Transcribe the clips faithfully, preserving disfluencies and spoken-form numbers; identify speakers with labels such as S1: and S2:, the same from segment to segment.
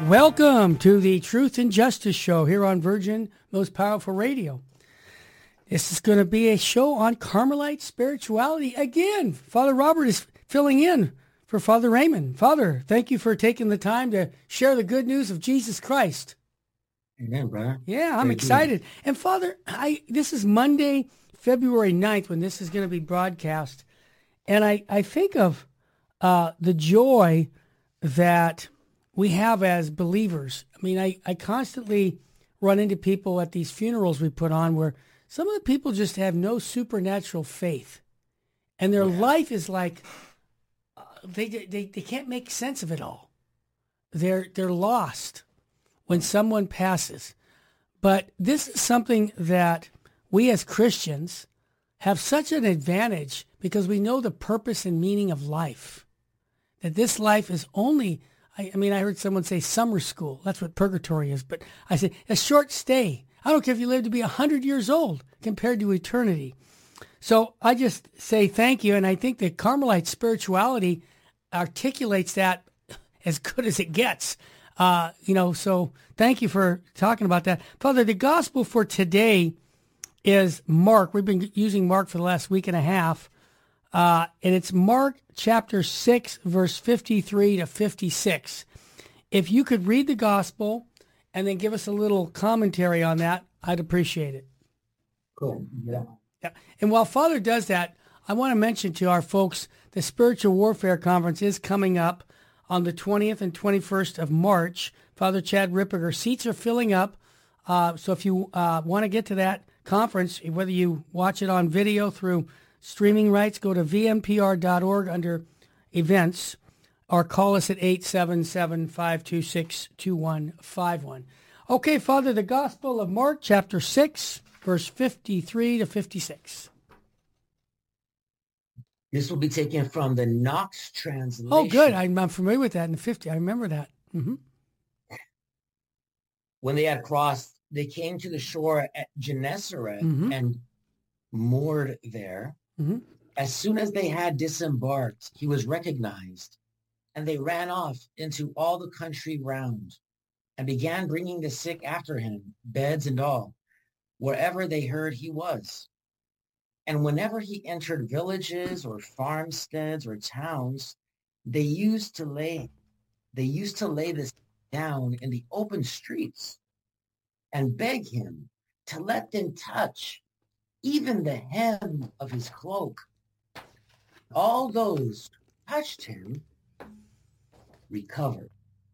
S1: Welcome to the Truth and Justice Show here on Virgin Most Powerful Radio. This is going to be a show on Carmelite spirituality. Again, Father Robert is filling in for Father Raymond. Father, thank you for taking the time to share the good news of Jesus Christ.
S2: Amen, brother.
S1: Yeah, I'm
S2: Thank
S1: excited.
S2: you.
S1: And Father, I this is Monday, February ninth, when this is going to be broadcast. And I, I think of uh, the joy that we have as believers. I mean, I, I constantly run into people at these funerals we put on where some of the people just have no supernatural faith. And their
S2: Yeah.
S1: life is like, uh, they, they they can't make sense of it all. They're, they're lost when someone passes. But this is something that we as Christians have such an advantage because we know the purpose and meaning of life. That this life is only, I, I mean, I heard someone say summer school. That's what purgatory is. But I said, a short stay. I don't care if you live to be one hundred years old compared to eternity. So I just say thank you. And I think that Carmelite spirituality articulates that as good as it gets. Uh, you know, so thank you for talking about that. Father, the gospel for today is Mark. We've been using Mark for the last week and a half. Uh, and it's Mark chapter six, verse fifty-three to fifty-six. If you could read the gospel and then give us a little commentary on that, I'd appreciate it.
S2: Cool. Yeah.
S1: Yeah. And while Father does that, I want to mention to our folks, the Spiritual Warfare Conference is coming up on the twentieth and twenty-first of March. Father Chad Ripperger, seats are filling up. Uh, so if you uh, want to get to that conference, whether you watch it on video through streaming rights, go to v m p r dot org under events or call us at eight seven seven, five two six, two one five one. Okay, Father, the Gospel of Mark, chapter six, verse fifty-three to fifty-six.
S2: This will be taken from the Knox translation.
S1: Oh, good. I'm, I'm familiar with that in the fifty. I remember that. Mm-hmm.
S2: When they had crossed, they came to the shore at Gennesaret
S1: Mhm.
S2: and moored there.
S1: Mm-hmm.
S2: As soon as they had disembarked, he was recognized, and they ran off into all the country round and began bringing the sick after him, beds and all, wherever they heard he was. And whenever he entered villages or farmsteads or towns, they used to lay they used to lay this down in the open streets and beg him to let them touch even the hem of his cloak. All those who touched him recovered.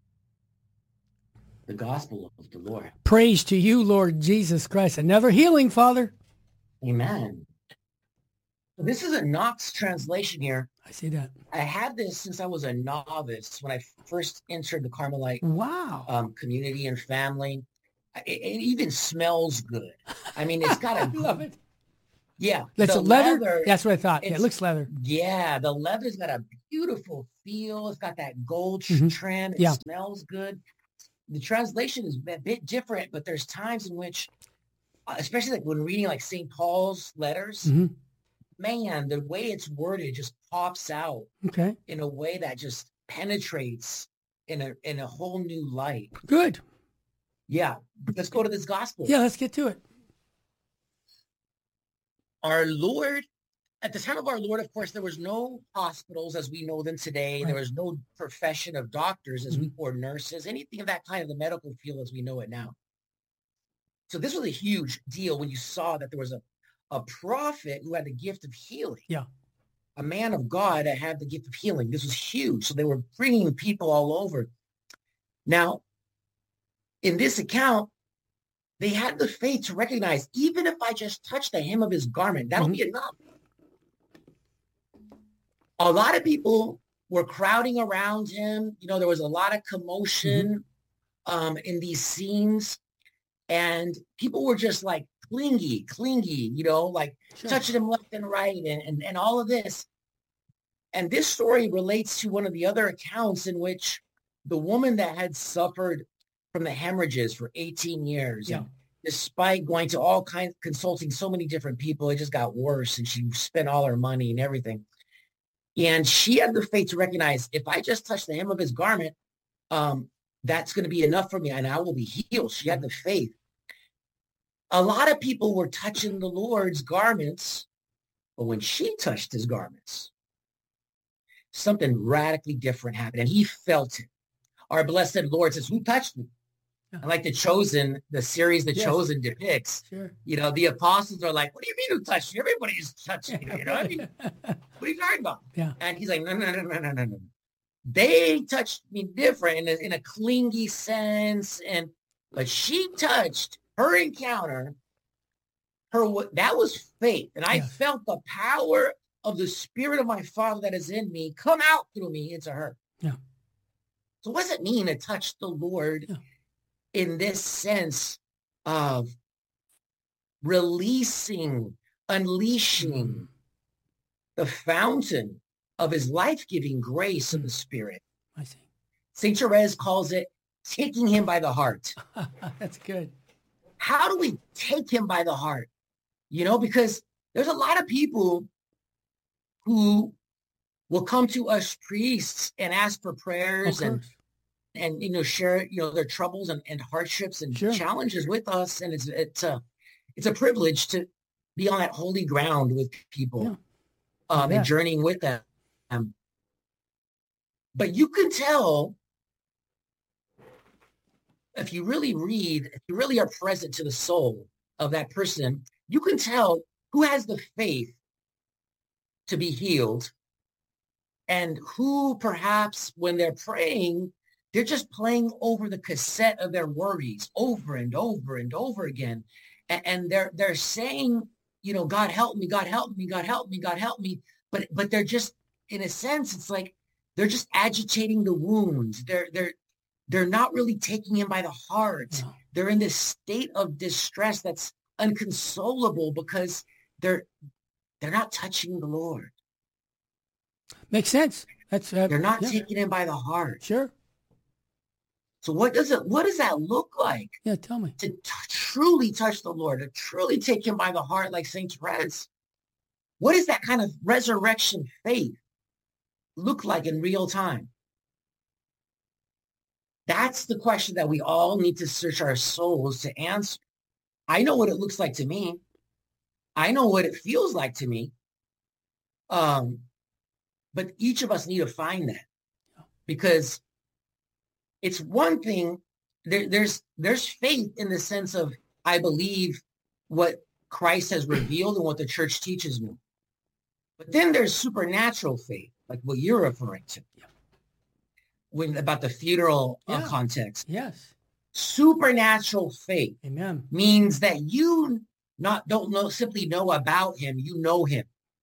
S2: The gospel of the Lord.
S1: Praise to you, Lord Jesus Christ. Another healing, Father.
S2: Amen. So this is a Knox translation here.
S1: I see that.
S2: I had this since I was a novice when I first entered the Carmelite
S1: Wow.
S2: um, community and family. It, it even smells good. I mean, it's got
S1: I
S2: a
S1: love it.
S2: yeah.
S1: That's
S2: the
S1: a leather? That's what I thought. Yeah, it
S2: it's-
S1: looks leather.
S2: Yeah, the leather's got a beautiful feel. It's got that gold tr-
S1: Mhm.
S2: trim. It
S1: Yeah.
S2: smells good. The translation is a bit different, but there's times in which, uh, especially like when reading like Saint Paul's letters,
S1: Mhm.
S2: man, the way it's worded just pops out
S1: Okay.
S2: in a way that just penetrates in a in a whole new light.
S1: Good.
S2: Yeah, let's go to this gospel.
S1: Yeah, let's get to it.
S2: Our Lord, at the time of our Lord, of course, there was no hospitals as we know them today.
S1: Right.
S2: There was no profession of doctors as we or nurses, anything of that kind of the medical field as we know it now. So this was a huge deal when you saw that there was a, a prophet who had the gift of healing.
S1: Yeah.
S2: A man of God that had the gift of healing. This was huge. So they were bringing people all over. Now, in this account, they had the faith to recognize, even if I just touch the hem of his garment, that'll
S1: Mhm.
S2: be enough. A lot of people were crowding around him. You know, there was a lot of commotion um, in these scenes. And people were just like clingy, clingy, you know, like
S1: Sure.
S2: touching him left and right and, and, and all of this. And this story relates to one of the other accounts in which the woman that had suffered from the hemorrhages for eighteen years,
S1: Yeah.
S2: and despite going to all kinds, consulting so many different people, it just got worse and she spent all her money and everything. And she had the faith to recognize, if I just touch the hem of his garment, um, that's going to be enough for me and I will be healed. She had the faith. A lot of people were touching the Lord's garments, but when she touched his garments, something radically different happened, and he felt it. Our blessed Lord says, who touched me?
S1: Yeah.
S2: And like The Chosen, the series The
S1: Yes.
S2: Chosen depicts,
S1: Sure.
S2: you know, the apostles are like, what do you mean who touched you? Everybody's touching you, you know? I mean, what are you talking about?
S1: Yeah.
S2: And he's like, no, no, no, no, no, no, no. They touched me different in a, in a clingy sense, and but she touched her encounter. Her that was faith, and I
S1: Yes.
S2: felt the power of the Spirit of my Father that is in me come out through me into her.
S1: Yeah.
S2: So what does it mean to touch the Lord
S1: Yeah.
S2: in this sense of releasing, unleashing
S1: Mm.
S2: the fountain of his life-giving grace of the Spirit?
S1: I see.
S2: Saint Therese calls it taking him by the heart.
S1: That's good.
S2: How do we take him by the heart? You know, because there's a lot of people who will come to us priests and ask for prayers
S1: Of
S2: and,
S1: course.
S2: and, you know, share, you know, their troubles and, and hardships and
S1: Sure.
S2: challenges with us. And it's, it's a, it's a privilege to be on that holy ground with people,
S1: Yeah.
S2: um,
S1: Yeah.
S2: and journeying with them. Um, but you can tell if you really read, if you really are present to the soul of that person, you can tell who has the faith to be healed and who perhaps when they're praying, they're just playing over the cassette of their worries over and over and over again. And, and they're they're saying, you know, God help me, God help me, God help me, God help me. But but they're just, in a sense, it's like they're just agitating the wounds. They're they're they're not really taking him by the heart.
S1: No.
S2: They're in this state of distress that's unconsolable because they're they're not touching the Lord.
S1: Makes sense. That's uh,
S2: They're not
S1: yeah.
S2: taking him by the heart.
S1: Sure.
S2: So what does it what does that look like
S1: Yeah. Tell me.
S2: to t- truly touch the Lord, to truly take him by the heart like Saint Therese? What does that kind of resurrection faith look like in real time? That's the question that we all need to search our souls to answer. I know what it looks like to me. I know what it feels like to me. Um, but each of us need to find that, because it's one thing. There, there's there's faith in the sense of I believe what Christ has revealed and what the church teaches me. But then there's supernatural faith, like what you're referring to. When about the funeral uh,
S1: Yeah.
S2: context.
S1: Yes.
S2: Supernatural faith
S1: Amen.
S2: means that you not don't know simply know about him, you know him.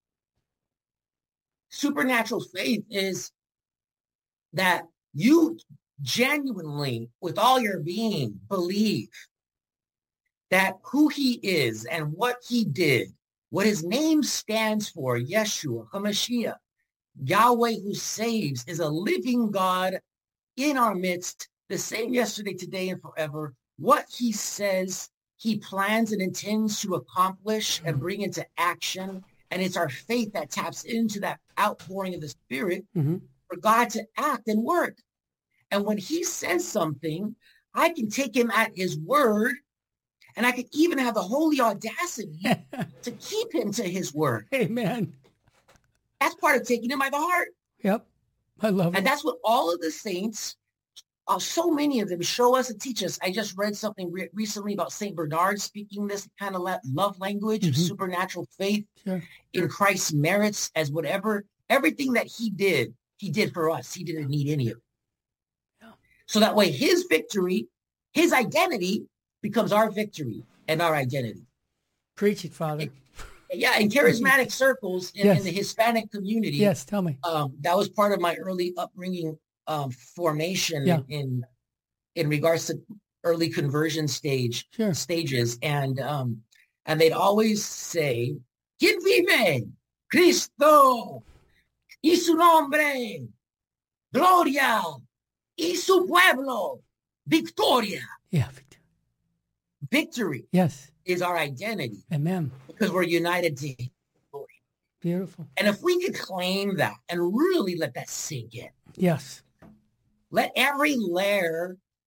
S2: Supernatural faith is that you genuinely, with all your being, believe that who he is and what he did, what his name stands for, Yeshua, HaMashiach, Yahweh who saves, is a living God in our midst, the same yesterday, today, and forever. What he says, he plans and intends to accomplish and bring into action. And it's our faith that taps into that outpouring of the Spirit
S1: Mm-hmm.
S2: for God to act and work. And when he says something, I can take him at his word, and I can even have the holy audacity to keep him to his word.
S1: Amen.
S2: That's part of taking him by the heart.
S1: Yep. I love
S2: And
S1: it.
S2: that's what all of the saints, uh, so many of them, show us and teach us. I just read something re- recently about Saint Bernard speaking this kind of la- love language of
S1: Mhm.
S2: supernatural faith
S1: Sure.
S2: in Christ's merits as whatever, everything that he did, he did for us. He didn't need any of it.
S1: Yeah.
S2: So that way his victory, his identity becomes our victory and our identity.
S1: Preach it, Father.
S2: Yeah, in charismatic circles in,
S1: Yes.
S2: in the Hispanic community,
S1: Yes. Tell me.
S2: um, that was part of my early upbringing um, formation
S1: Yeah.
S2: in in regards to early conversion stage
S1: Sure.
S2: stages, and um, and they'd always say, "Quien vive? Cristo, y su nombre, gloria, y su pueblo, victoria."
S1: Yeah. Victor.
S2: Victory
S1: Yes.
S2: is our identity
S1: Amen.
S2: because we're united to Him.
S1: Beautiful.
S2: And if we could claim that and really let that sink in,
S1: Yes.
S2: let every layer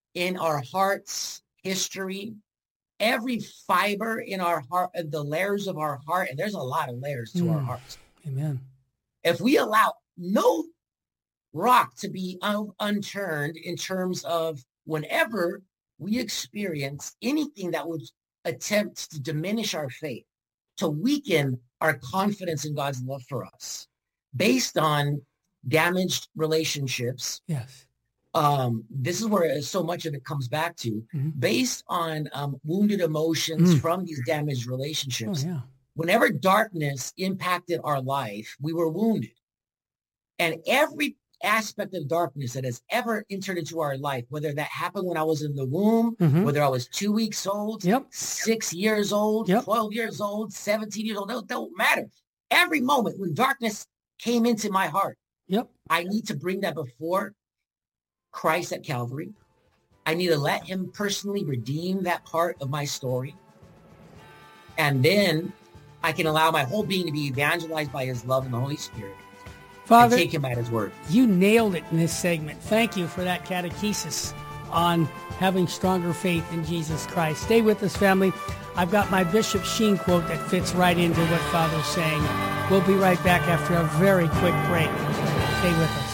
S2: in our heart's history, every fiber in our heart, the layers of our heart, and there's a lot of layers to mm. our hearts.
S1: Amen.
S2: If we allow no rock to be un- unturned in terms of whenever we experience anything that would attempt to diminish our faith, to weaken our confidence in God's love for us based on damaged relationships.
S1: Yes.
S2: Um, this is where so much of it comes back to, mm-hmm. based on um, wounded emotions mm. from these damaged relationships.
S1: Oh, yeah.
S2: Whenever darkness impacted our life, we were wounded. And every aspect of darkness that has ever entered into our life, whether that happened when I was in the womb, mm-hmm. whether I was two weeks old,
S1: yep.
S2: six years old, yep. twelve years old, seventeen years old, that don't matter. Every moment when darkness came into my heart,
S1: yep.
S2: I need to bring that before Christ at Calvary. I need to let him personally redeem that part of my story. And then I can allow my whole being to be evangelized by his love and the Holy Spirit.
S1: Father,
S2: take him at his word.
S1: You nailed it in this segment. Thank you for that catechesis on having stronger faith in Jesus Christ. Stay with us, family. I've got my Bishop Sheen quote that fits right into what Father's saying. We'll be right back after a very quick break. Stay with us.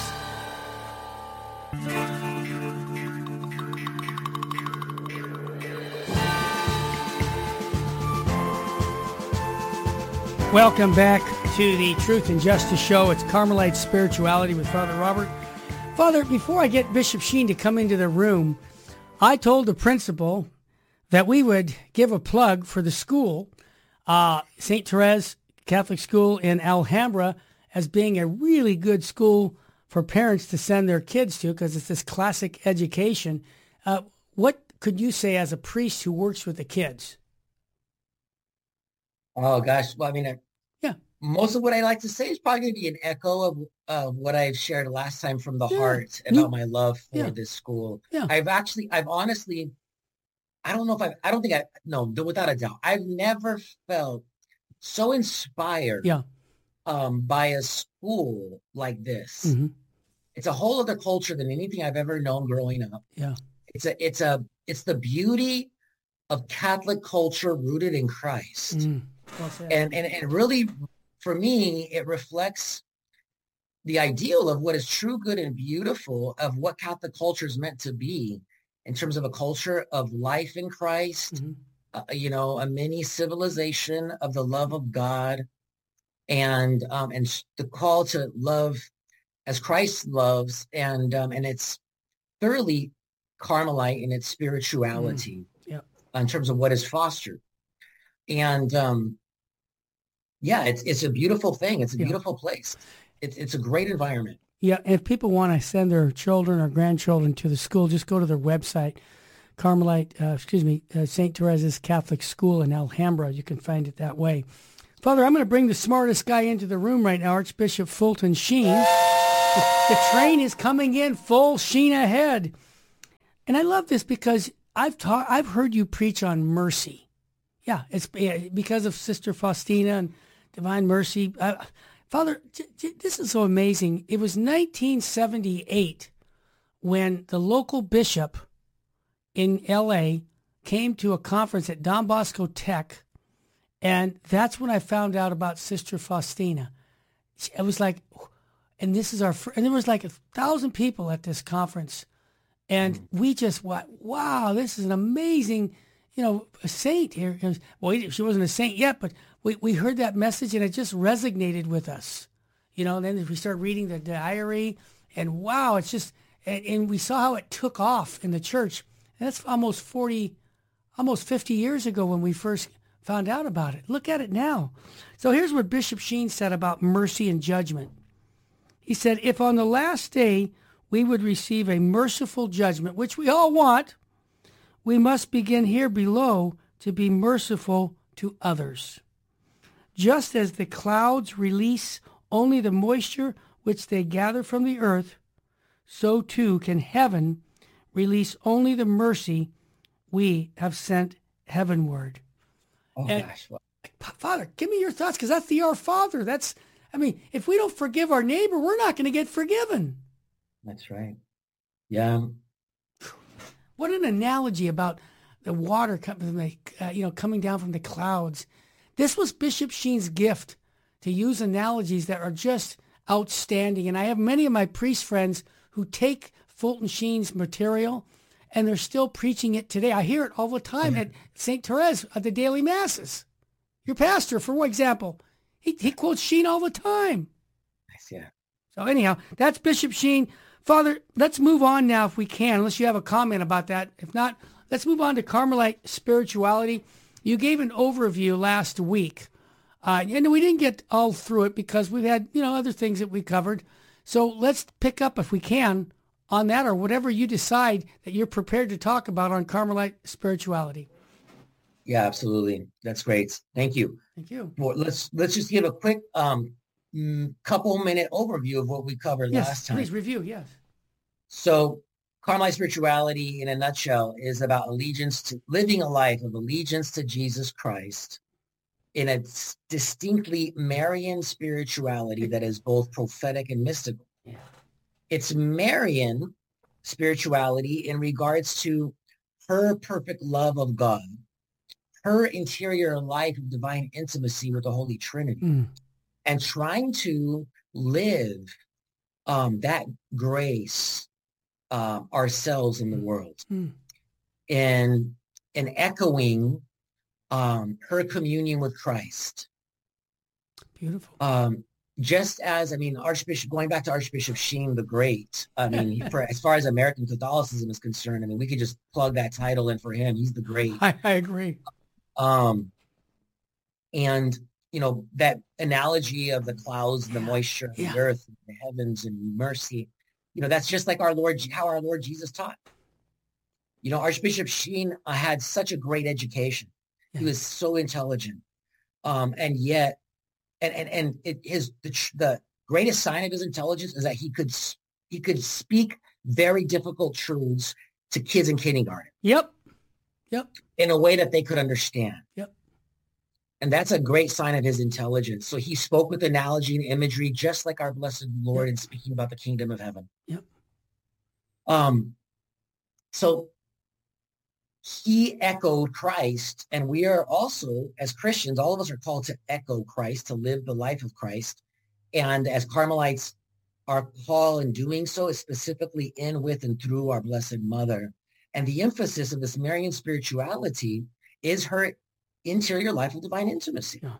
S1: Welcome back to the Truth and Justice Show. It's Carmelite Spirituality with Father Robert. Father, before I get Bishop Sheen to come into the room, I told the principal that we would give a plug for the school, uh, Saint Therese Catholic School in Alhambra, as being a really good school for parents to send their kids to because it's this classic education. Uh, what could you say as a priest who works with the kids?
S2: Oh, gosh. Well, I mean, I,
S1: yeah.
S2: most of what I like to say is probably going to be an echo of, of what I've shared last time from the
S1: yeah.
S2: heart about you, my love for
S1: yeah.
S2: this school.
S1: Yeah.
S2: I've actually, I've honestly, I don't know if I, I don't think I, no, without a doubt, I've never felt so inspired
S1: yeah.
S2: um, by a school like this.
S1: Mm-hmm.
S2: It's a whole other culture than anything I've ever known growing up.
S1: Yeah.
S2: It's a, it's a, it's the beauty of Catholic culture rooted in Christ.
S1: Mm.
S2: And, and and really, for me, it reflects the ideal of what is true, good, and beautiful of what Catholic culture is meant to be in terms of a culture of life in Christ, mm-hmm. uh, you know, a mini civilization of the love of God, and um, and the call to love as Christ loves, and um, and it's thoroughly Carmelite in its spirituality,
S1: mm. yeah.
S2: in terms of what is fostered. And um, yeah, it's it's a beautiful thing. It's a
S1: yeah.
S2: beautiful place. It's it's a great environment.
S1: Yeah, and if people want to send their children or grandchildren to the school, just go to their website, Carmelite, uh, excuse me, uh, Saint Therese's Catholic School in Alhambra. You can find it that way. Father, I'm going to bring the smartest guy into the room right now, Archbishop Fulton Sheen. The, the train is coming in full Sheen ahead. And I love this because I've taught, I've heard you preach on mercy. Yeah, it's yeah, because of Sister Faustina and Divine Mercy. Uh, Father, j- j- this is so amazing. It was nineteen seventy-eight when the local bishop in L A came to a conference at Don Bosco Tech, and that's when I found out about Sister Faustina. It was like, and this is our, fr- and there was like a thousand people at this conference, and mm. we just went, wow, this is an amazing, you know, a saint here. Well, she wasn't a saint yet, but we, we heard that message and it just resonated with us, you know, and then we started reading the diary and wow, it's just, and, and we saw how it took off in the church. And that's almost forty, almost fifty years ago when we first found out about it. Look at it now. So here's what Bishop Sheen said about mercy and judgment. He said, if on the last day we would receive a merciful judgment, which we all want, we must begin here below to be merciful to others. Just as the clouds release only the moisture which they gather from the earth, so too can heaven release only the mercy we have sent heavenward.
S2: Oh,
S1: and,
S2: gosh. Well,
S1: Father, give me your thoughts, because that's the Our Father. That's, I mean, if we don't forgive our neighbor, we're not going to get forgiven.
S2: That's right. Yeah.
S1: What an analogy about the water coming, uh, you know, coming down from the clouds. This was Bishop Sheen's gift, to use analogies that are just outstanding. And I have many of my priest friends who take Fulton Sheen's material, and they're still preaching it today. I hear it all the time at Saint Therese at the daily masses. Your pastor, for example, he, he quotes Sheen all the time.
S2: Nice, yeah.
S1: So anyhow, that's Bishop Sheen. Father, let's move on now if we can, unless you have a comment about that. If not, let's move on to Carmelite spirituality. You gave an overview last week, uh, and we didn't get all through it because we've had, you know, other things that we covered. So let's pick up, if we can, on that, or whatever you decide that you're prepared to talk about on Carmelite spirituality.
S2: Yeah, absolutely. That's great. Thank you.
S1: Thank you.
S2: Well, let's let's just give a quick um, couple minute overview of what we covered
S1: yes,
S2: last time.
S1: Please review. Yes.
S2: So, Carmelite spirituality, in a nutshell, is about allegiance to living a life of allegiance to Jesus Christ in a distinctly Marian spirituality that is both prophetic and mystical.
S1: Yeah.
S2: It's Marian spirituality in regards to her perfect love of God, her interior life of divine intimacy with the Holy Trinity,
S1: Mm.
S2: and trying to live um, that grace uh, ourselves in the world,
S1: Mm.
S2: and and echoing um, her communion with Christ.
S1: Beautiful.
S2: Um, just as, I mean, Archbishop, going back to Archbishop Sheen the Great, I mean, for, as far as American Catholicism is concerned, I mean, we could just plug that title in for him. He's the great.
S1: I, I agree.
S2: Um, and, you know, that analogy of the clouds and the
S1: Yeah.
S2: moisture of
S1: Yeah.
S2: the earth and the heavens and mercy, you know, that's just like our Lord, how our Lord Jesus taught. You know, Archbishop Sheen uh, had such a great education.
S1: Yeah.
S2: He was so intelligent. Um, and yet, and, and, and it, his, the, the greatest sign of his intelligence is that he could, he could speak very difficult truths to kids in kindergarten.
S1: Yep. Yep.
S2: In a way that they could understand.
S1: Yep.
S2: And that's a great sign of his intelligence. So he spoke with analogy and imagery, just like our blessed Lord,
S1: Yep.
S2: in speaking about the kingdom of heaven.
S1: Yep.
S2: Um, so he echoed Christ, and we are also, as Christians, all of us are called to echo Christ, to live the life of Christ. And as Carmelites, our call in doing so is specifically in, with, and through our Blessed Mother. And the emphasis of this Marian spirituality is her interior life of divine intimacy.
S1: Yeah.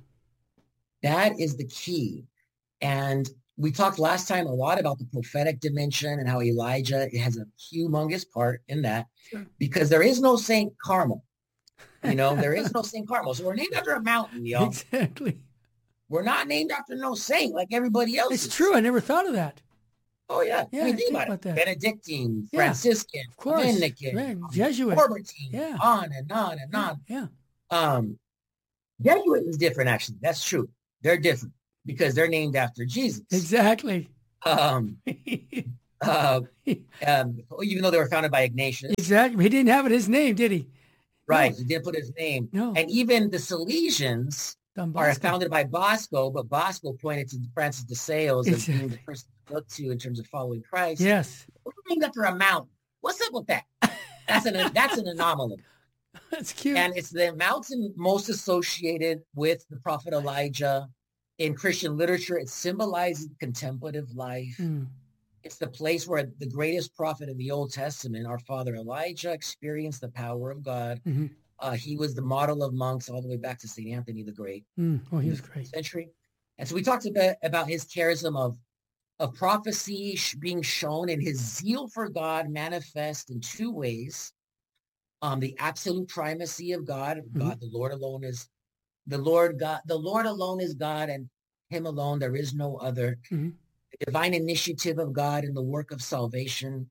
S2: That is the key. And we talked last time a lot about the prophetic dimension and how Elijah has a humongous part in that,
S1: Sure.
S2: because there is no Saint Carmel. You know, there is no Saint Carmel. So we're named after a mountain, y'all.
S1: Exactly.
S2: We're not named after no saint like everybody else
S1: It's
S2: is.
S1: true. I never thought of that.
S2: Oh, yeah.
S1: Yeah,
S2: I mean,
S1: I
S2: think
S1: think
S2: about,
S1: about
S2: it.
S1: that.
S2: Benedictine,
S1: Yeah,
S2: Franciscan,
S1: Of course.
S2: Dominican,
S1: Right.
S2: um,
S1: Jesuit.
S2: Corbertine,
S1: Yeah.
S2: on and on and on.
S1: Yeah.
S2: Um, Jesuit is different, actually. That's true. They're different because they're named after Jesus.
S1: Exactly.
S2: Um, uh, um, even though they were founded by Ignatius.
S1: Exactly. He didn't have it his name, did he?
S2: Right.
S1: No.
S2: He didn't put his name.
S1: No.
S2: And even the Salesians
S1: Don
S2: are
S1: Bosco.
S2: founded by Bosco, but Bosco pointed to Francis de Sales as being the
S1: Exactly.
S2: person to look to in terms of following Christ.
S1: Yes.
S2: We're named after a mountain. What's up with that? That's an that's an anomaly.
S1: That's cute.
S2: And it's the mountain most associated with the prophet Elijah. In Christian literature, it symbolizes contemplative life.
S1: Mm.
S2: It's the place where the greatest prophet in the Old Testament, our father Elijah, experienced the power of God.
S1: Mm-hmm.
S2: Uh, he was the model of monks all the way back to Saint Anthony the Great.
S1: Mm. Oh, he
S2: in
S1: was
S2: the
S1: great.
S2: Century. And so we talked about, about his charism of, of prophecy sh- being shown, and his zeal for God manifest in two ways. Um, the absolute primacy of God,
S1: Mm-hmm.
S2: God, the Lord alone is the Lord God, the Lord alone is God, and him alone, there is no other.
S1: Mm-hmm.
S2: The divine initiative of God in the work of salvation,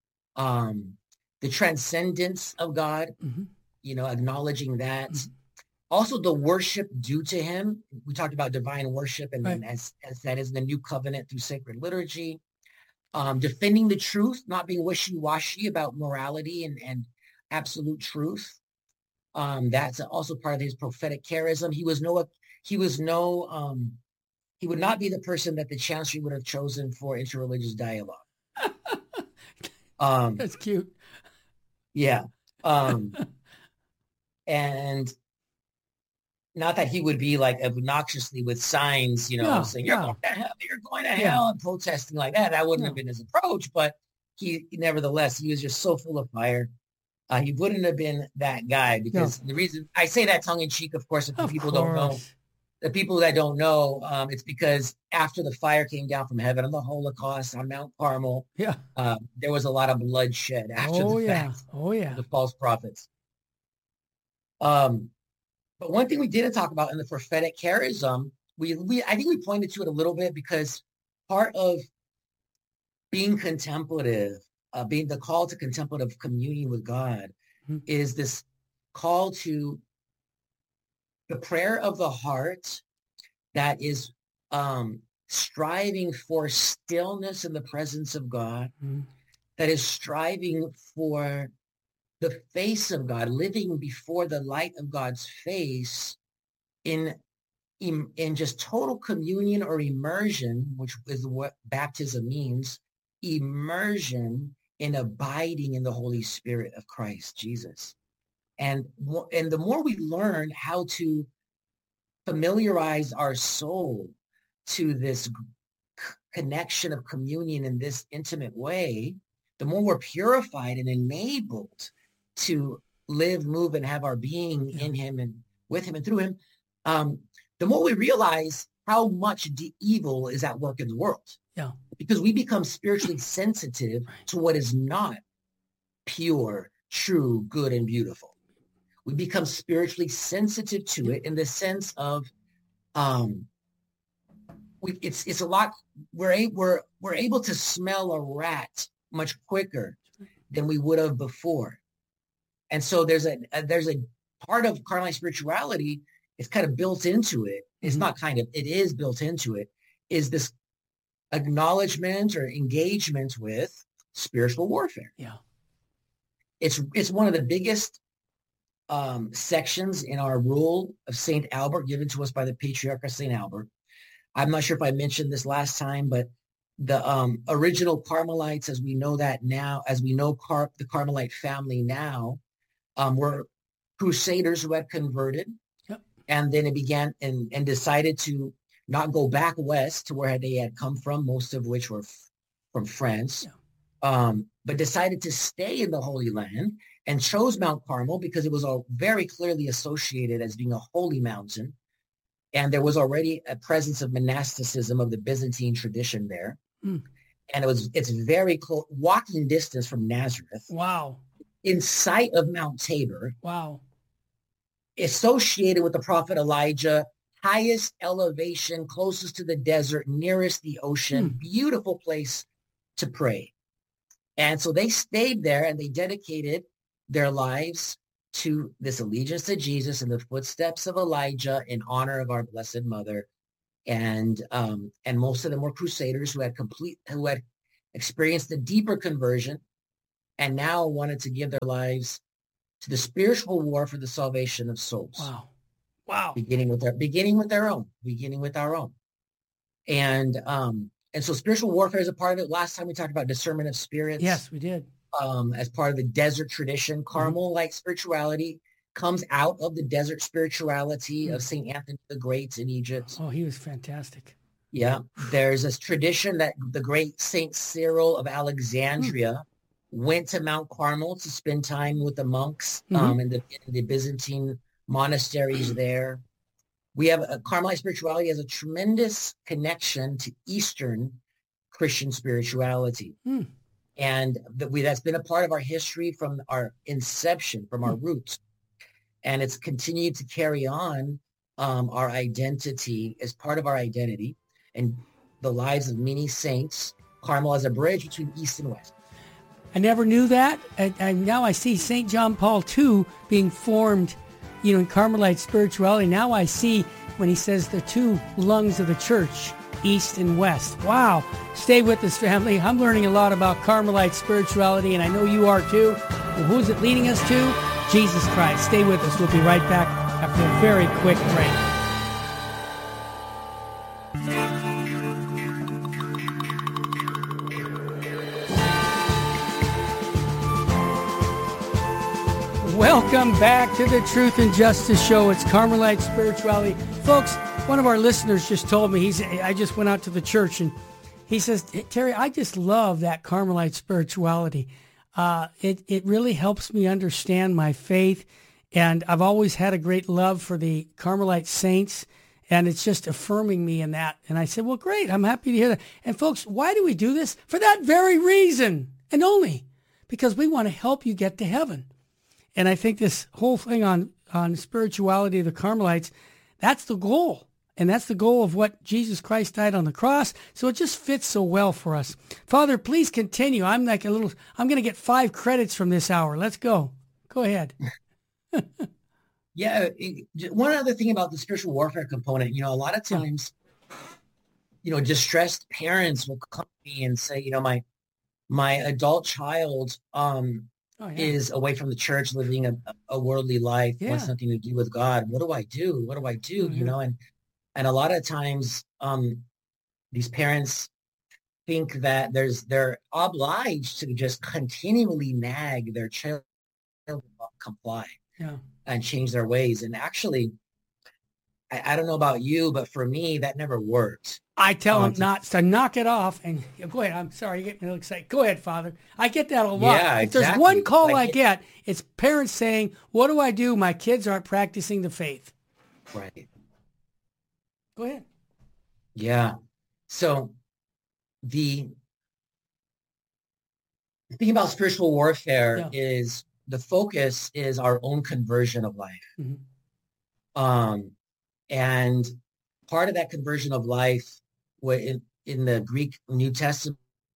S2: um, the transcendence of God,
S1: Mm-hmm.
S2: you know, acknowledging that.
S1: Mhm.
S2: Also, the worship due to him. We talked about divine worship, and then
S1: Right.
S2: as, as that is in the new covenant through sacred liturgy. Um, defending the truth, not being wishy-washy about morality and, and absolute truth. Um, that's also part of his prophetic charism. He was no, he was no, um, he would not be the person that the chancery would have chosen for interreligious dialogue. Um,
S1: That's cute.
S2: Yeah. Um, and not that he would be like obnoxiously with signs, you know,
S1: No,
S2: saying, you're going
S1: no,
S2: to hell, you're going to
S1: yeah,
S2: hell, and protesting like that. That wouldn't have
S1: no,
S2: been his approach, but he, nevertheless, he was just so full of fire. Uh, he wouldn't have been that guy
S1: no.
S2: because the reason I say that tongue in cheek, of course, if
S1: Of
S2: people don't know,
S1: course.
S2: the people that don't know, um, it's because after the fire came down from heaven on the Holocaust on Mount Carmel,
S1: Yeah.
S2: uh, there was a lot of bloodshed after the
S1: Oh yeah.
S2: fact
S1: Oh
S2: of
S1: yeah.
S2: the false prophets. Um, but one thing we didn't talk about in the prophetic charism, we, we I think we pointed to it a little bit because part of being contemplative, uh, being the call to contemplative communion with God
S1: Mhm.
S2: is this call to the prayer of the heart that is um, striving for stillness in the presence of God,
S1: Mhm.
S2: that is striving for the face of God, living before the light of God's face in in, in just total communion or immersion, which is what baptism means, immersion in abiding in the Holy Spirit of Christ Jesus. And, and the more we learn how to familiarize our soul to this connection of communion in this intimate way, the more we're purified and enabled to live, move, and have our being
S1: Yeah.
S2: in him and with him and through him, um, the more we realize how much de- evil is at work in the world.
S1: Yeah.
S2: Because we become spiritually sensitive
S1: Right.
S2: to what is not pure, true, good, and beautiful. We become spiritually sensitive to it in the sense of um, we, it's it's a lot. We're a, we're we're able to smell a rat much quicker than we would have before, and so there's a, a there's a part of Carmelite spirituality. It's kind of built into it. It's
S1: Mhm.
S2: not kind of. It is built into it. Is this acknowledgement or engagement with spiritual warfare?
S1: Yeah.
S2: It's it's one of the biggest um, sections in our rule of Saint Albert, given to us by the Patriarch of Saint Albert. I'm not sure if I mentioned this last time, but the um, original Carmelites, as we know that now, as we know Car- the Carmelite family now, um, were crusaders who had converted.
S1: Yep.
S2: And then it began and, and decided to not go back west to where they had come from, most of which were f- from France,
S1: Yeah.
S2: um, but decided to stay in the Holy Land and chose Mount Carmel because it was all very clearly associated as being a holy mountain. And there was already a presence of monasticism of the Byzantine tradition there.
S1: Mm.
S2: And it was it's very close, walking distance from Nazareth,
S1: Wow.
S2: in sight of Mount Tabor,
S1: Wow.
S2: associated with the prophet Elijah, highest elevation, closest to the desert, nearest the ocean,
S1: Mm.
S2: beautiful place to pray. And so they stayed there and they dedicated their lives to this allegiance to Jesus in the footsteps of Elijah in honor of our Blessed Mother. And um, and most of them were crusaders who had complete who had experienced a deeper conversion and now wanted to give their lives to the spiritual war for the salvation of souls.
S1: Wow. Wow.
S2: Beginning with their beginning with their own, beginning with our own. And um, and so spiritual warfare is a part of it. Last time we talked about discernment of spirits.
S1: Yes, we did.
S2: Um, as part of the desert tradition, Carmel-like spirituality comes out of the desert spirituality mm-hmm. of Saint Anthony the Great in Egypt.
S1: Oh, he was fantastic.
S2: Yeah. There's this tradition that the great Saint Cyril of Alexandria mm. went to Mount Carmel to spend time with the monks mm-hmm. um, in, the, in the Byzantine monasteries there. We have a Carmelite spirituality has a tremendous connection to Eastern Christian spirituality. Mm. And that we that's been a part of our history from our inception, from our mm. roots. And it's continued to carry on um, our identity as part of our identity and the lives of many saints. Carmel as a bridge between East and West.
S1: I never knew that. And, and now I see Saint John Paul the Second being formed, you know, in Carmelite spirituality. Now I see when he says the two lungs of the church, East and West. Wow. Stay with us, family. I'm learning a lot about Carmelite spirituality, and I know you are too. Well, who's it leading us to? Jesus Christ. Stay with us. We'll be right back after a very quick break. Welcome back to the Truth and Justice Show. It's Carmelite Spirituality. Folks, one of our listeners just told me, he's, I just went out to the church, and he says, Terry, I just love that Carmelite spirituality. Uh, it, it really helps me understand my faith, and I've always had a great love for the Carmelite saints, and it's just affirming me in that. And I said, well, great, I'm happy to hear that. And folks, why do we do this? For that very reason, and only because we want to help you get to heaven. And I think this whole thing on, on spirituality of the Carmelites, that's the goal. And that's the goal of what Jesus Christ died on the cross. So it just fits so well for us. Father, please continue. I'm like a little, I'm going to get five credits from this hour. Let's go. Go ahead.
S2: Yeah. It, one other thing about the spiritual warfare component, you know, a lot of times, you know, distressed parents will come to me and say, you know, my, my adult child, um, Oh, yeah. is away from the church, living a, a worldly life, yeah. wants nothing to do with God. What do I do? What do I do? Mm-hmm. You know, and and a lot of times, um, these parents think that there's they're obliged to just continually nag their child to comply yeah. and change their ways. And actually, I, I don't know about you, but for me, that never worked.
S1: I tell um, them not to knock it off. And go ahead. I'm sorry. You get me a little excited. Go ahead, Father. I get that a lot.
S2: Yeah,
S1: if
S2: exactly.
S1: there's one call
S2: like
S1: I
S2: it,
S1: get, it's parents saying, what do I do? My kids aren't practicing the faith.
S2: Right.
S1: Go ahead.
S2: Yeah. So the thing about spiritual warfare yeah. is the focus is our own conversion of life. Mm-hmm. Um, and part of that conversion of life in, in the Greek New Testament,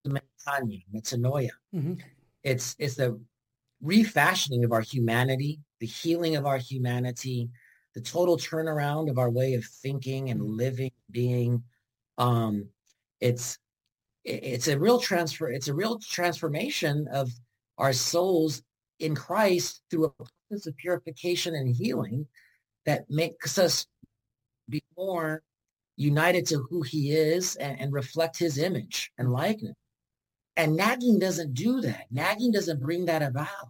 S2: metanoia. Mm-hmm. It's it's the refashioning of our humanity, the healing of our humanity, the total turnaround of our way of thinking and living, being. Um, it's it's a real transfer. It's a real transformation of our souls in Christ through a process of purification and healing that makes us be more united to who he is and, and reflect his image and likeness. And nagging doesn't do that. Nagging doesn't bring that about.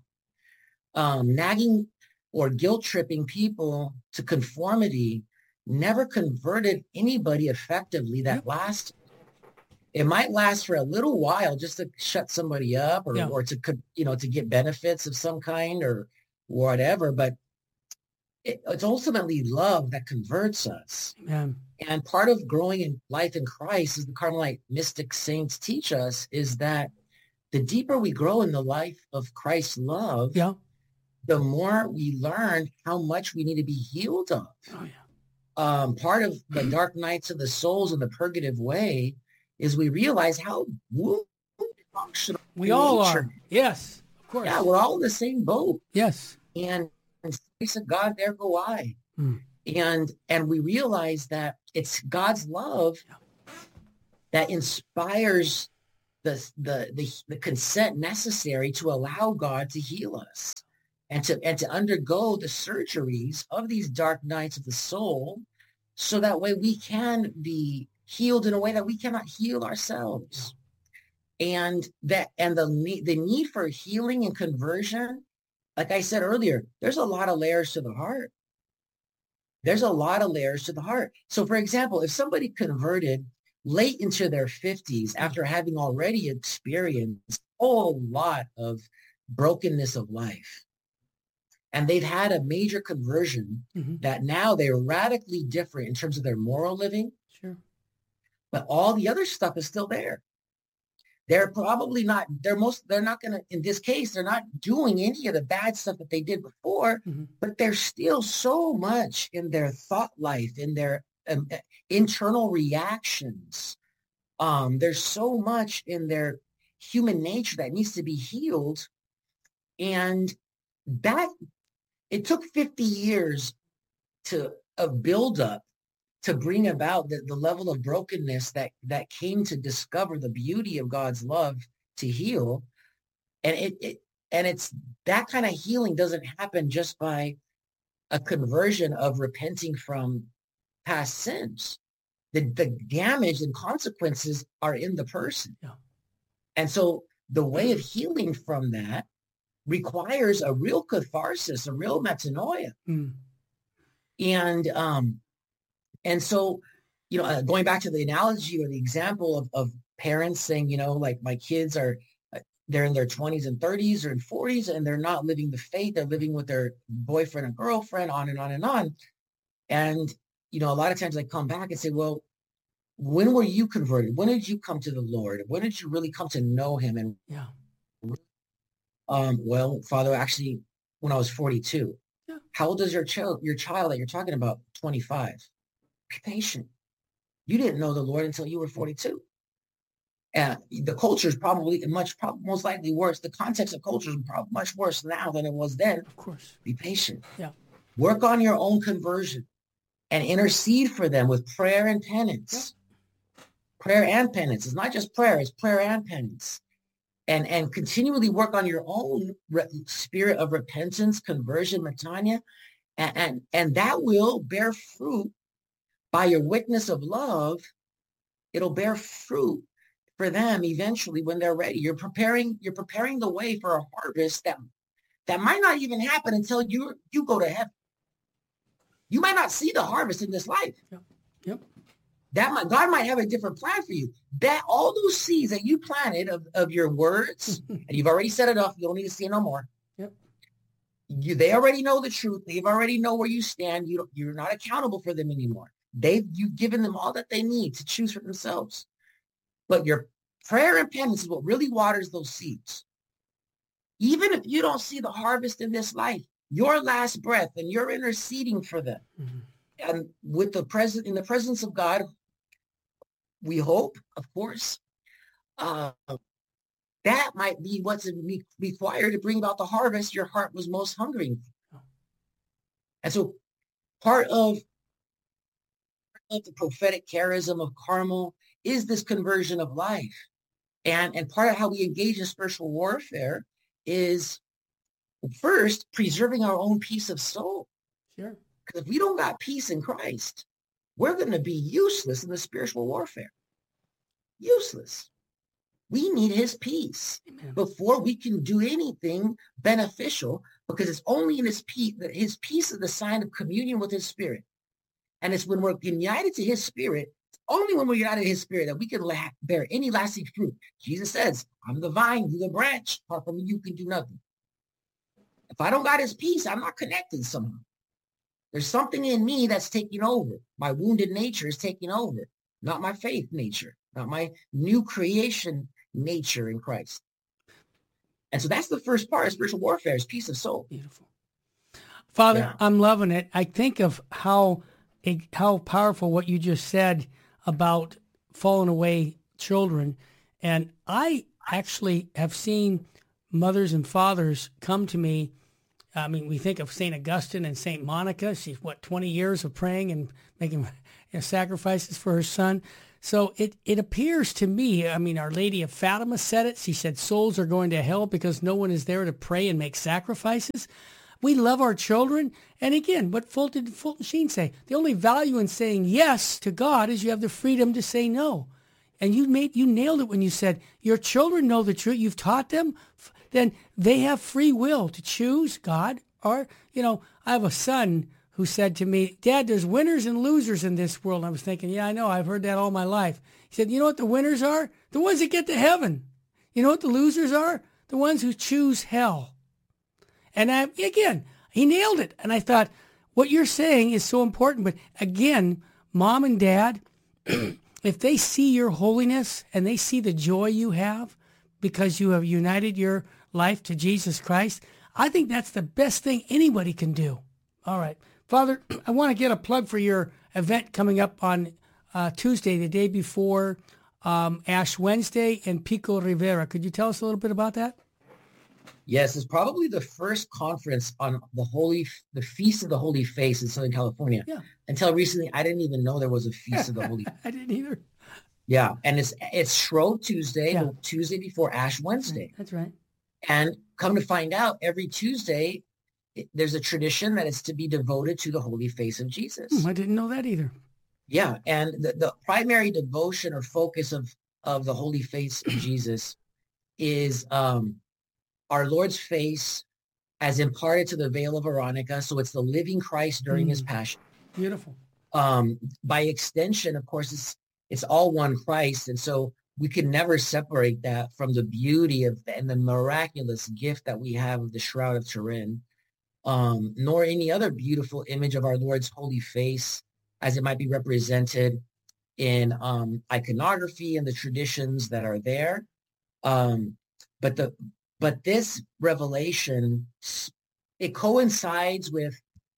S2: Um, nagging or guilt tripping people to conformity never converted anybody effectively that lasted. It might last for a little while just to shut somebody up or, yeah. or to, you know, to get benefits of some kind or whatever. But it, it's ultimately love that converts us. Yeah. And part of growing in life in Christ, as the Carmelite mystic saints teach us, is that the deeper we grow in the life of Christ's love, yeah. the more we learn how much we need to be healed of. Oh, yeah. Um, part of the dark nights of the souls in the purgative way is we realize how wounded
S1: we all are. Yes, of course.
S2: Yeah, we're all in the same boat.
S1: Yes.
S2: And in the face of God, there go I. Mm. And and we realize that it's God's love that inspires the, the the the consent necessary to allow God to heal us and to and to undergo the surgeries of these dark nights of the soul, so that way we can be healed in a way that we cannot heal ourselves. And that and the need the need for healing and conversion, like I said earlier, there's a lot of layers to the heart. There's a lot of layers to the heart. So, for example, if somebody converted late into their fifties after having already experienced a whole lot of brokenness of life, and they've had a major conversion mm-hmm. that now they're radically different in terms of their moral living,
S1: sure,
S2: but all the other stuff is still there. They're probably not, they're most, they're not going to, in this case, they're not doing any of the bad stuff that they did before, mm-hmm. but there's still so much in their thought life, in their um, internal reactions. Um, there's so much in their human nature that needs to be healed. And that, it took fifty years to, of buildup to bring about the, the level of brokenness that, that came to discover the beauty of God's love to heal. And it, it and it's that kind of healing doesn't happen just by a conversion of repenting from past sins. The, the damage and consequences are in the person. Yeah. And so the way of healing from that requires a real catharsis, a real metanoia.
S1: Mm.
S2: And, um, and so, you know, uh, going back to the analogy or the example of, of parents saying, you know, like my kids are, uh, they're in their twenties and thirties or in forties, and they're not living the faith. They're living with their boyfriend and girlfriend, on and on and on. And, you know, a lot of times I come back and say, well, when were you converted? When did you come to the Lord? When did you really come to know him? And,
S1: Yeah.
S2: um, well, Father, actually, when I was forty-two.
S1: Yeah.
S2: How old is your child, your child that you're talking about? twenty-five. Be patient. You didn't know the Lord until you were forty-two. And the culture is probably much, probably, most likely worse. The context of culture is probably much worse now than it was then.
S1: Of course.
S2: Be patient.
S1: Yeah.
S2: Work on your own conversion and intercede for them with prayer and penance. Yeah. Prayer and penance. It's not just prayer, it's prayer and penance. And, and continually work on your own re- spirit of repentance, conversion, metanoia, and, and, and that will bear fruit by your witness of love. It'll bear fruit for them eventually when they're ready. You're preparing, you're preparing the way for a harvest that, that might not even happen until you, you go to heaven. You might not see the harvest in this life.
S1: Yep. Yep.
S2: That might, God might have a different plan for you. That all those seeds that you planted of, of your words, and you've already set it off, you don't need to see it no more.
S1: Yep.
S2: You, they already know the truth. They've already know where you stand. You don't, you're not accountable for them anymore. They've you've given them all that they need to choose for themselves. But your prayer and penance is what really waters those seeds. Even if you don't see the harvest in this life, your last breath, and you're interceding for them. Mm-hmm. And with the present, in the presence of God, we hope, of course, uh, that might be what's required to bring about the harvest your heart was most hungering for. And so part of, of the prophetic charism of Carmel is this conversion of life. And, and part of how we engage in spiritual warfare is first preserving our own peace of soul.
S1: Sure.
S2: Because if we don't got peace in Christ, we're going to be useless in the spiritual warfare. Useless. We need his peace. Amen. Before we can do anything beneficial, because it's only in his peace that his peace is the sign of communion with his spirit. And it's when we're united to his spirit, it's only when we're united to his spirit that we can la- bear any lasting fruit. Jesus says, I'm the vine, you're the branch. Apart from me, you can do nothing. If I don't got his peace, I'm not connected somehow. There's something in me that's taking over. My wounded nature is taking over, not my faith nature, not my new creation nature in Christ. And so that's the first part of spiritual warfare is peace of soul.
S1: Beautiful. Father,
S2: Yeah.
S1: I'm loving it. I think of how how powerful what you just said about fallen away children. And I actually have seen mothers and fathers come to me. I mean, we think of Saint Augustine and Saint Monica. She's, what, twenty years of praying and making you know, sacrifices for her son. So it, it appears to me, I mean, Our Lady of Fatima said it. She said souls are going to hell because no one is there to pray and make sacrifices. We love our children. And again, what Fulton, Fulton Sheen say? The only value in saying yes to God is you have the freedom to say no. And you made you nailed it when you said your children know the truth. You've taught them. Then they have free will to choose God. Or, you know, I have a son who said to me, Dad, there's winners and losers in this world. And I was thinking, yeah, I know. I've heard that all my life. He said, you know what the winners are? The ones that get to heaven. You know what the losers are? The ones who choose hell. And I, again, he nailed it. And I thought, what you're saying is so important. But again, Mom and Dad, if they see your holiness and they see the joy you have because you have united your life to Jesus Christ, I think that's the best thing anybody can do. All right. Father, I want to get a plug for your event coming up on uh, Tuesday, the day before um, Ash Wednesday in Pico Rivera. Could you tell us a little bit about that?
S2: Yes, it's probably the first conference on the Holy, the Feast of the Holy Face in Southern California.
S1: Yeah.
S2: Until recently, I didn't even know there was a Feast of the Holy Face.
S1: I didn't either.
S2: Yeah, and it's it's Shrove Tuesday,
S1: Yeah.
S2: the Tuesday before Ash Wednesday.
S1: That's right.
S2: And come to find out, every Tuesday, it, there's a tradition that is to be devoted to the Holy Face of Jesus.
S1: Hmm, I didn't know that either.
S2: Yeah, and the, the primary devotion or focus of, of the Holy Face of Jesus is um, our Lord's face as imparted to the veil of Veronica. So it's the living Christ during mm. his passion.
S1: Beautiful.
S2: Um, by extension, of course, it's, it's all one Christ. And so we can never separate that from the beauty of and the miraculous gift that we have of the Shroud of Turin, um, nor any other beautiful image of our Lord's holy face as it might be represented in um, iconography and the traditions that are there. Um, but the but this revelation, it coincides with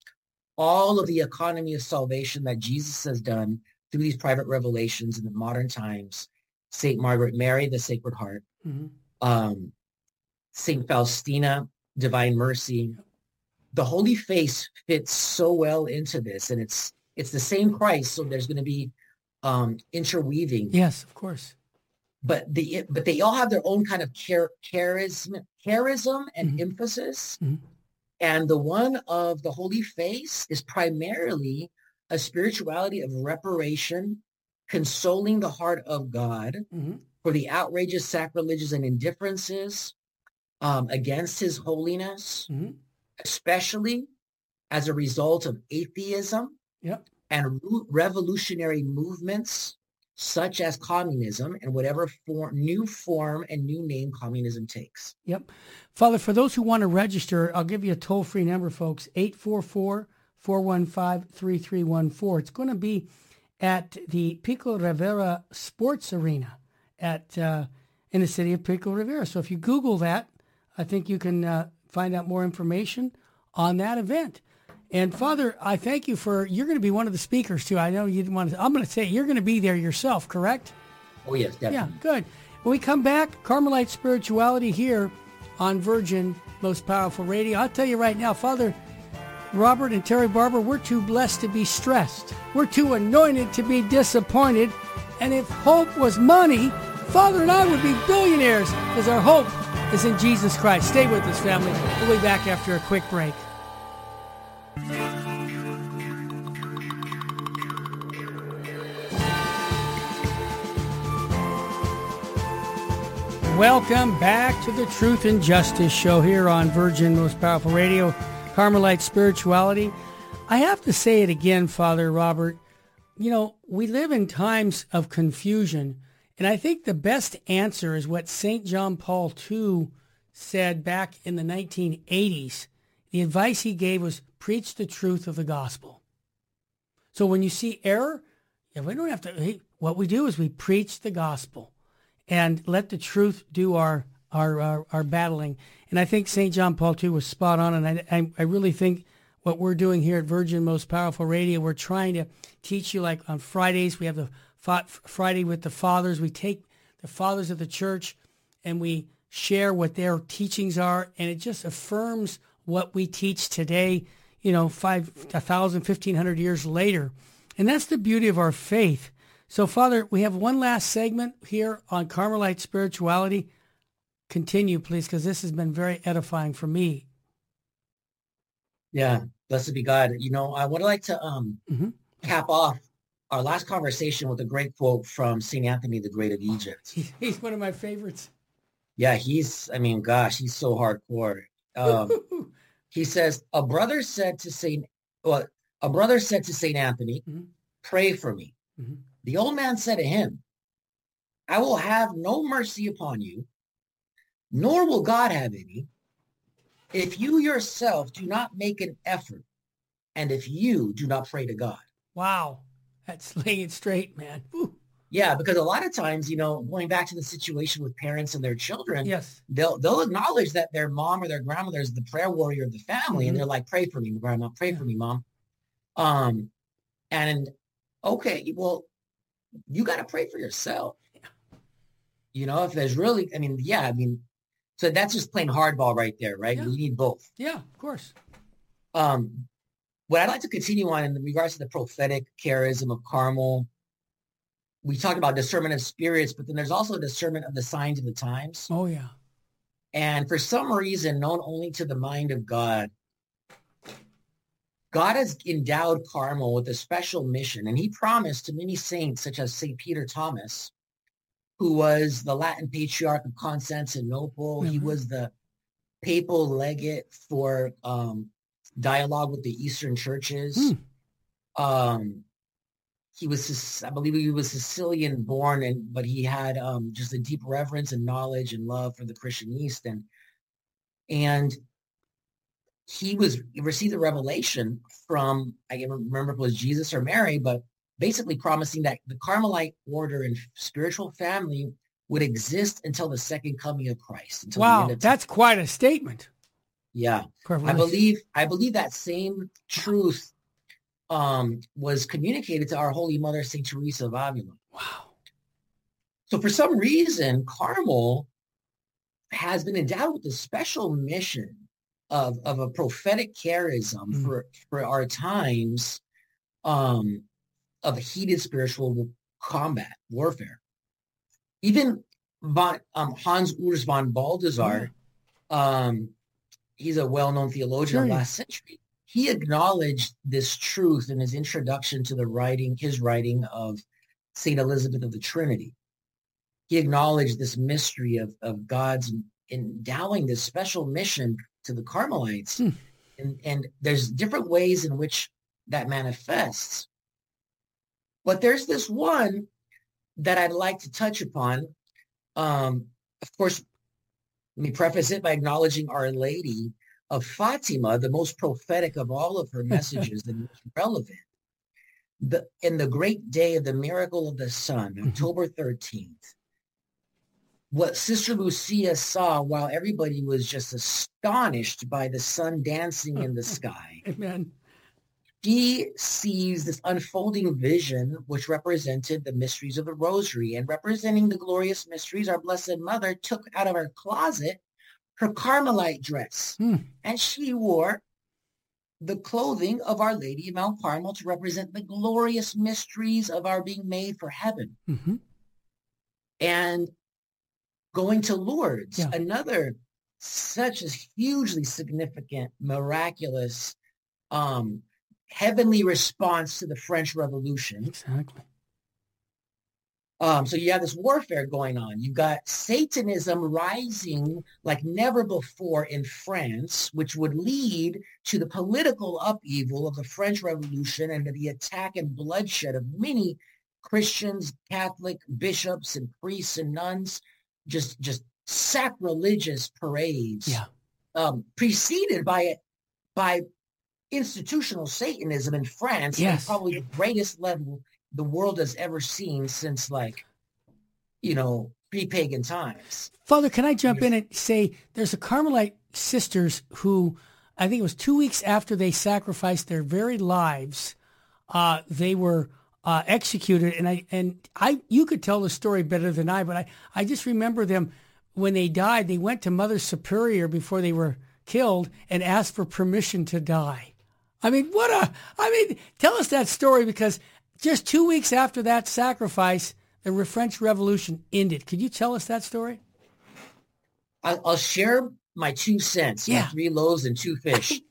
S2: all of the economy of salvation that Jesus has done through these private revelations in the modern times. Saint Margaret Mary, the Sacred Heart, mm-hmm. um, Saint Faustina, Divine Mercy. The Holy Face fits so well into this, and it's it's the same Christ, so there's going to be um, interweaving.
S1: Yes, of course.
S2: But the but they all have their own kind of char- charism, charism and
S1: mm-hmm.
S2: emphasis.
S1: Mm-hmm.
S2: And the one of the Holy Face is primarily a spirituality of reparation, consoling the heart of God
S1: mm-hmm.
S2: for the outrageous sacrileges and indifferences um, against his holiness,
S1: mm-hmm.
S2: especially as a result of atheism
S1: yep.
S2: and re- revolutionary movements such as communism and whatever form, new form and new name communism takes.
S1: Yep. Father, for those who want to register, I'll give you a toll-free number, folks, eight four four, four one five, three three one four. It's going to be at the Pico Rivera Sports Arena at uh, in the city of Pico Rivera. So if you Google that, I think you can uh, find out more information on that event. And Father, I thank you for, you're going to be one of the speakers too. I know you didn't want to, I'm going to say you're going to be there yourself, correct?
S2: Oh yes, definitely.
S1: Yeah, good. When we come back, Carmelite Spirituality here on Virgin Most Powerful Radio. I'll tell you right now, Father Robert and Terry Barber, we're too blessed to be stressed. We're too anointed to be disappointed. And if hope was money, Father and I would be billionaires because our hope is in Jesus Christ. Stay with us, family. We'll be back after a quick break. Welcome back to the Truth and Justice Show here on Virgin Most Powerful Radio, Carmelite Spirituality. I have to say it again, Father Robert. You know, we live in times of confusion, and I think the best answer is what Saint John Paul the Second said back in the nineteen eighties. The advice he gave was preach the truth of the gospel. So when you see error, yeah, we don't have to, hey, what we do is we preach the gospel and let the truth do our our our, our battling. And I think Saint John Paul the Second was spot on, and I, I, I really think what we're doing here at Virgin Most Powerful Radio, we're trying to teach you, like on Fridays, we have the Friday with the Fathers. We take the Fathers of the Church and we share what their teachings are, and it just affirms what we teach today, you know, five, a thousand, fifteen hundred years later. And that's the beauty of our faith. So, Father, we have one last segment here on Carmelite Spirituality. Continue, please, because this has been very edifying for me.
S2: Yeah, blessed be God. You know, I would like to um,
S1: mm-hmm.
S2: cap off our last conversation with a great quote from Saint Anthony the Great of Egypt.
S1: He's one of my favorites.
S2: Yeah, he's, I mean, gosh, he's so hardcore. Um, he says, a brother said to Saint, well, a brother said to Saint Anthony,
S1: mm-hmm.
S2: pray for me.
S1: Mm-hmm.
S2: The old man said to him, I will have no mercy upon you, nor will God have any, if you yourself do not make an effort, and if you do not pray to God.
S1: Wow. That's laying it straight, man. Woo.
S2: Yeah, because a lot of times, you know, going back to the situation with parents and their children,
S1: yes,
S2: they'll they'll acknowledge that their mom or their grandmother is the prayer warrior of the family, mm-hmm. and they're like, pray for me, grandma, pray yeah. for me, mom. Um, and okay, well, you got to pray for yourself.
S1: Yeah.
S2: You know, if there's really, I mean, yeah, I mean, so that's just plain hardball right there, right?
S1: Yeah.
S2: We need both.
S1: Yeah, of course.
S2: Um, what I'd like to continue on in regards to the prophetic charism of Carmel, we talked about discernment of spirits, but then there's also discernment of the signs of the times.
S1: Oh, yeah.
S2: And for some reason, known only to the mind of God, God has endowed Carmel with a special mission, and he promised to many saints, such as Saint Peter Thomas, who was the Latin patriarch of Constantinople. Mm-hmm. He was the papal legate for um, dialogue with the Eastern churches.
S1: Hmm.
S2: Um, he was, I believe he was Sicilian born, and but he had um, just a deep reverence and knowledge and love for the Christian East. And, and he was he received a revelation from, I can't remember if it was Jesus or Mary, but basically promising that the Carmelite order and spiritual family would exist until the second coming of Christ. Until the end
S1: Wow,
S2: of time.
S1: that's quite a statement.
S2: Yeah, I believe I believe that same truth um, was communicated to our Holy Mother, Saint Teresa of Avila.
S1: Wow.
S2: So for some reason, Carmel has been endowed with a special mission of, of a prophetic charism mm. for, for our times um, of heated spiritual combat, warfare. Even von, um, Hans Urs von Balthasar, yeah. um, he's a well-known theologian sure. of last century. He acknowledged this truth in his introduction to the writing, his writing of Saint Elizabeth of the Trinity. He acknowledged this mystery of, of God's endowing this special mission to the Carmelites. Hmm. And, and there's different ways in which that manifests. But there's this one that I'd like to touch upon. Um, of course, let me preface it by acknowledging Our Lady of Fatima, the most prophetic of all of her messages and most relevant. The, in the great day of the miracle of the sun, October thirteenth, what Sister Lucia saw while everybody was just astonished by the sun dancing in the sky.
S1: Amen.
S2: She sees this unfolding vision, which represented the mysteries of the Rosary, and representing the glorious mysteries, our Blessed Mother took out of her closet her Carmelite dress, hmm. and she wore the clothing of Our Lady of Mount Carmel to represent the glorious mysteries of our being made for heaven. Mm-hmm. And going to Lourdes, yeah. another such a hugely significant, miraculous, um, heavenly response to the French Revolution.
S1: Exactly.
S2: Um, so you have this warfare going on. You've got Satanism rising like never before in France, which would lead to the political upheaval of the French Revolution and to the attack and bloodshed of many Christians, Catholic bishops and priests and nuns, just, just sacrilegious parades,
S1: yeah.
S2: um, preceded by, by institutional Satanism in France,
S1: yes.
S2: at probably the greatest level the world has ever seen since, like, you know, pre-pagan times.
S1: Father, can I jump in and say there's a Carmelite sisters who, I think it was two weeks after they sacrificed their very lives, uh, they were uh, executed. And I and I you could tell the story better than I, but I, I just remember them when they died, they went to Mother Superior before they were killed and asked for permission to die. I mean, what a, I mean, tell us that story, because just two weeks after that sacrifice, the French Revolution ended. Could you tell us that story?
S2: I'll share my two cents.
S1: Yeah.
S2: My three loaves and two fish.